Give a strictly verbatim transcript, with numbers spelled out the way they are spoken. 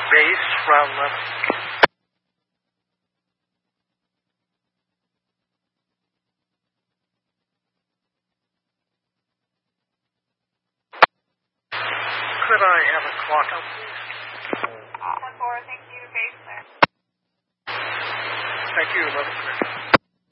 base, round eleven. Could I have a clock out, please? ten four, thank you, base there. Thank you, eleven.